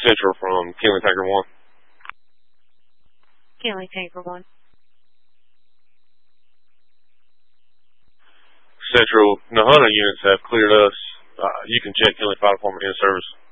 Central from Kinley Tanker 1. Kinley Tanker 1. Central, Nahana units have cleared us. You can check Kinley Fire Department in service.